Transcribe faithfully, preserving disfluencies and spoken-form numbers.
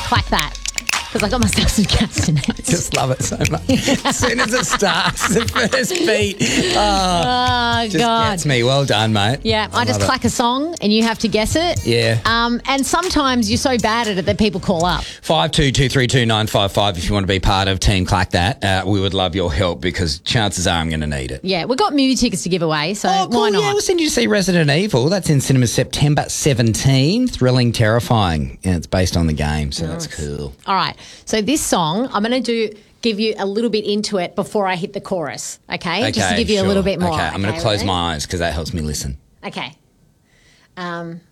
clack that. Because I got myself some castanets. Just love it so much. As soon as it starts, the first beat, oh, Oh, just God. gets me. Well done, mate. Yeah, I, just love clack a song and you have to guess it. Yeah. Um, and sometimes you're so bad at it that people call up. Five two two three two nine five five. If you want to be part of Team Clack That, uh, we would love your help because chances are I'm going to need it. Yeah, we've got movie tickets to give away, so Oh, cool. why not? Yeah, we'll send you to see Resident Evil. That's in cinemas September seventeenth. Thrilling, terrifying. And it's based on the game, so that's cool. All right. So this song, I'm going to do give you a little bit into it before I hit the chorus, okay? Okay, Just to give you sure. a little bit more. Okay, I'm going to close ready? my eyes because that helps me listen. Okay. Um,